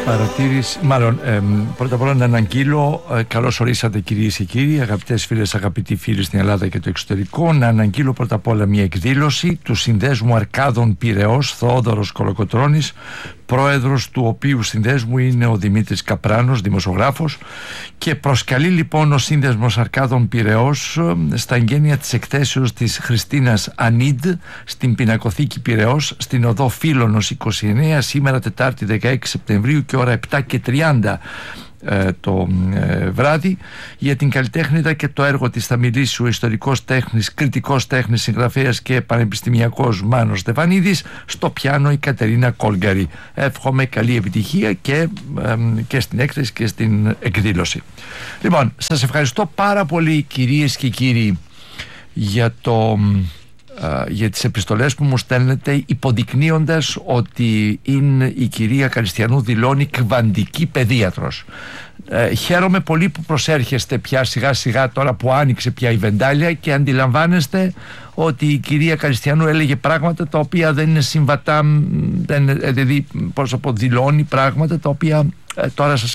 παρατήρηση, πρώτα απ' όλα να αναγγείλω, καλώς ορίσατε κυρίες και κύριοι, αγαπητές φίλες, αγαπητοί φίλοι στην Ελλάδα και το εξωτερικό. Να αναγγείλω πρώτα απ' όλα μια εκδήλωση του Συνδέσμου Αρκάδων Πειραιώς, Θόδωρος Κολοκοτρώνης, πρόεδρος του οποίου συνδέσμου είναι ο Δημήτρης Καπράνος, δημοσιογράφος, και προσκαλεί λοιπόν ο Σύνδεσμος Αρκάδων Πειραιώς στα εγγένεια της εκθέσεως της Χριστίνας Ανίντ στην Πινακοθήκη Πειραιώς, στην οδό Φίλωνος 29, σήμερα Τετάρτη 16 Σεπτεμβρίου και ώρα 7:30 το βράδυ. Για την καλλιτέχνητα και το έργο της θα μιλήσει ο ιστορικός τέχνης, κριτικός τέχνης, συγγραφέας και πανεπιστημιακός Μάνος Στεφανίδης, στο πιάνο η Κατερίνα Κόλγκαρη. Εύχομαι καλή επιτυχία και στην έκθεση και στην εκδήλωση. Λοιπόν, σας ευχαριστώ πάρα πολύ κυρίες και κύριοι για τις επιστολές που μου στέλνετε, υποδεικνύοντας ότι είναι η κυρία Καριστιανού δηλώνει κβαντική παιδίατρος. Χαίρομαι πολύ που προσέρχεστε πια σιγά σιγά, τώρα που άνοιξε πια η βεντάλια, και αντιλαμβάνεστε ότι η κυρία Καριστιανού έλεγε πράγματα τα οποία δεν είναι συμβατά, δηλαδή δηλώνει πράγματα τα οποία τώρα σας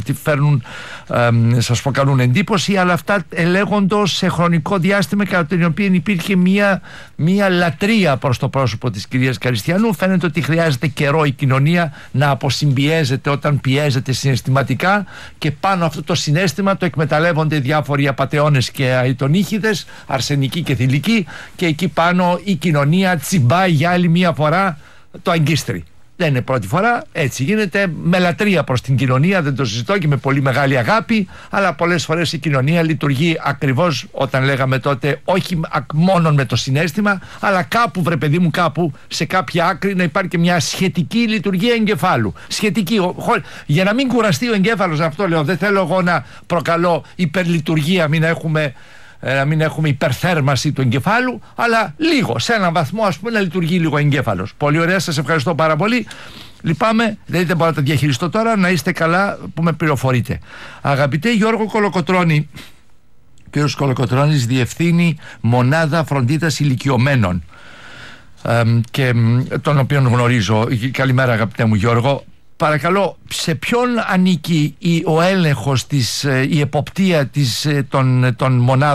προκαλούν εντύπωση, αλλά αυτά ελέγχοντος σε χρονικό διάστημα κατά το οποίο υπήρχε μια λατρεία προς το πρόσωπο της κυρίας Καριστιανού. Φαίνεται ότι χρειάζεται καιρό η κοινωνία να αποσυμπιέζεται όταν πιέζεται συναισθηματικά, και πάνω αυτό το συναίσθημα το εκμεταλλεύονται διάφοροι απατεώνες και αητονύχηδες, αρσενικοί και θηλυκοί, και εκεί πάνω η κοινωνία τσιμπάει για άλλη μια φορά το αγκίστρι. Δεν είναι πρώτη φορά, έτσι γίνεται, με λατρεία προς την κοινωνία, δεν το συζητώ, και με πολύ μεγάλη αγάπη, αλλά πολλές φορές η κοινωνία λειτουργεί ακριβώς όταν λέγαμε τότε, όχι μόνο με το συναίσθημα, αλλά κάπου, βρε παιδί μου, κάπου σε κάποια άκρη να υπάρχει και μια σχετική λειτουργία εγκεφάλου. Σχετική, για να μην κουραστεί ο εγκέφαλος, αυτό λέω, δεν θέλω εγώ να προκαλώ υπερλειτουργία, να μην έχουμε υπερθέρμανση του εγκεφάλου, αλλά λίγο, σε έναν βαθμό, ας πούμε, να λειτουργεί λίγο ο εγκέφαλος. Πολύ ωραία, σας ευχαριστώ πάρα πολύ. Λυπάμαι, δεν μπορώ να τα διαχειριστώ τώρα. Να είστε καλά που με πληροφορείτε. Αγαπητέ Γιώργο Κολοκοτρώνη, ο κ. Κολοκοτρώνης διευθύνει μονάδα φροντίδας ηλικιωμένων, και τον οποίον γνωρίζω. Καλημέρα αγαπητέ μου Γιώργο. Παρακαλώ, σε ποιον ανήκει ο έλεγχος, η εποπτεία των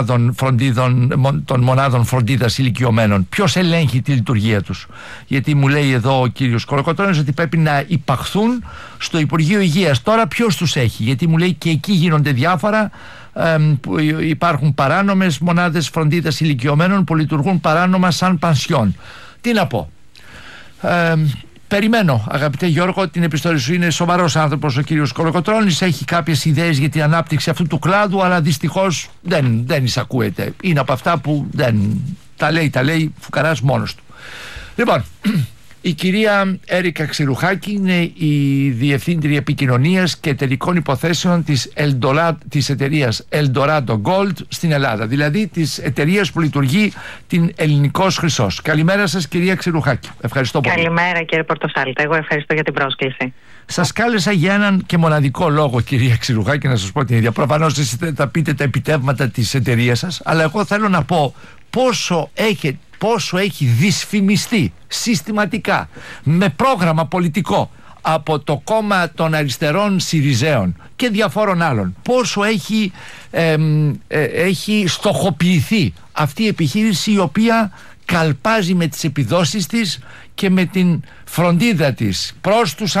μονάδων φροντίδας ηλικιωμένων? Ποιος ελέγχει τη λειτουργία τους? Γιατί μου λέει εδώ ο κύριος Κολοκοτρώνης ότι πρέπει να υπαχθούν στο Υπουργείο Υγείας. Τώρα ποιος τους έχει? Γιατί μου λέει και εκεί γίνονται διάφορα, που υπάρχουν παράνομες μονάδες φροντίδας ηλικιωμένων που λειτουργούν παράνομα σαν πανσιόν. Τι να πω? Περιμένω, αγαπητέ Γιώργο, την επιστολή σου. Είναι σοβαρός άνθρωπος ο κύριος Κολοκοτρώνης, έχει κάποιες ιδέες για την ανάπτυξη αυτού του κλάδου, αλλά δυστυχώς δεν εισακούεται. Είναι από αυτά που τα λέει φουκαράς μόνος του. Λοιπόν, η κυρία Έρικα Ξηρουχάκη είναι η Διευθύντρια Επικοινωνίας και Εταιρικών Υποθέσεων της εταιρείας Eldorado Gold στην Ελλάδα, δηλαδή της εταιρείας που λειτουργεί την Ελληνικός Χρυσός. Καλημέρα σας κυρία Ξηρουχάκη. Ευχαριστώ πολύ. Καλημέρα κύριε Πορτοσάλτη. Εγώ ευχαριστώ για την πρόσκληση. Σας κάλεσα για έναν και μοναδικό λόγο, κυρία Ξηρουχάκη, να σας πω την ίδια. Προφανώς εσείς θα πείτε τα επιτεύγματα της εταιρείας σας, αλλά εγώ θέλω να πω πόσο έχει δυσφημιστεί συστηματικά με πρόγραμμα πολιτικό από το κόμμα των αριστερών Συριζέων και διαφόρων άλλων, πόσο έχει στοχοποιηθεί αυτή η επιχείρηση, η οποία καλπάζει με τις επιδόσεις της και με την φροντίδα της προς τους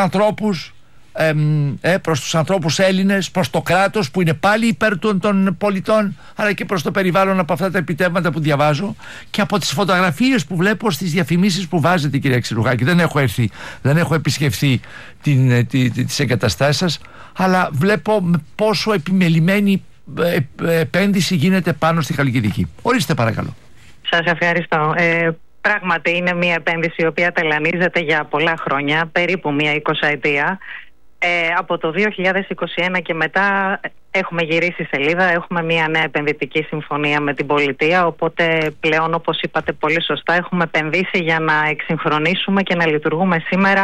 ανθρώπους Έλληνες, προς το κράτος που είναι πάλι υπέρ των πολιτών, αλλά και προς το περιβάλλον, από αυτά τα επιτεύγματα που διαβάζω και από τις φωτογραφίες που βλέπω στις διαφημίσεις που βάζετε, κυρία Ξηρουχάκη. Δεν έχω επισκεφθεί τις εγκαταστάσεις σας, αλλά βλέπω πόσο επιμελημένη επένδυση γίνεται πάνω στη Χαλκιδική. Ορίστε παρακαλώ. Σας ευχαριστώ. Πράγματι είναι μια επένδυση η οποία ταλανίζεται για πολλά χρόνια, περίπου μια 20ετία. Από το 2021 και μετά έχουμε γυρίσει σελίδα, έχουμε μια νέα επενδυτική συμφωνία με την πολιτεία, οπότε πλέον, όπως είπατε πολύ σωστά, έχουμε επενδύσει για να εξυγχρονίσουμε και να λειτουργούμε σήμερα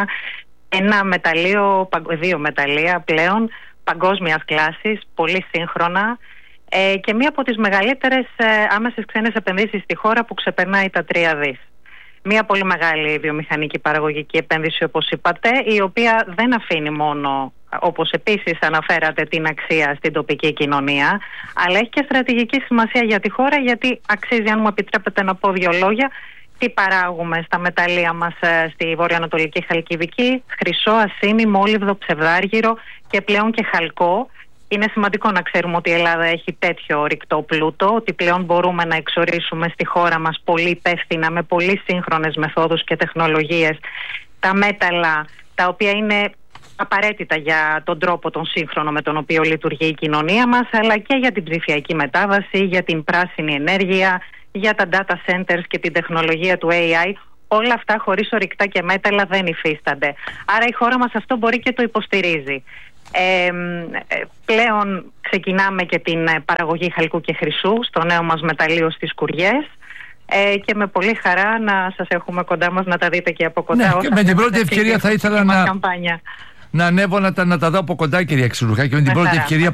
δύο μεταλλεία πλέον παγκόσμιας κλάσης, πολύ σύγχρονα, και μία από τις μεγαλύτερες άμεσες ξένες επενδύσεις στη χώρα που ξεπερνάει τα 3 δις. Μία πολύ μεγάλη βιομηχανική παραγωγική επένδυση, όπως είπατε, η οποία δεν αφήνει μόνο όπως επίσης αναφέρατε, την αξία στην τοπική κοινωνία, αλλά έχει και στρατηγική σημασία για τη χώρα, γιατί αξίζει, αν μου επιτρέπετε να πω δύο λόγια, τι παράγουμε στα μεταλλεία μας στη βορειοανατολική Χαλκιδική: χρυσό, ασήμι, μόλιβδο, ψευδάργυρο και πλέον και χαλκό. Είναι σημαντικό να ξέρουμε ότι η Ελλάδα έχει τέτοιο ορυκτό πλούτο, ότι πλέον μπορούμε να εξορίσουμε στη χώρα μας πολύ υπεύθυνα, με πολύ σύγχρονες μεθόδους και τεχνολογίες, τα μέταλλα τα οποία είναι απαραίτητα για τον τρόπο τον σύγχρονο με τον οποίο λειτουργεί η κοινωνία μας, αλλά και για την ψηφιακή μετάβαση, για την πράσινη ενέργεια, για τα data centers και την τεχνολογία του AI. Όλα αυτά χωρίς ορυκτά και μέταλλα δεν υφίστανται. Άρα η χώρα μας αυτό μπορεί και το υποστηρίζει. Πλέον ξεκινάμε και την παραγωγή χαλκού και χρυσού στο νέο μας μεταλλείο στις Κουριές, και με πολύ χαρά να σας έχουμε κοντά μας, να τα δείτε και από κοντά. Ναι, και με την πρώτη ευκαιρία θα ήθελα να ανέβω να τα δω από κοντά, κυρία Ξυλουχάκη, και με την πρώτη ευκαιρία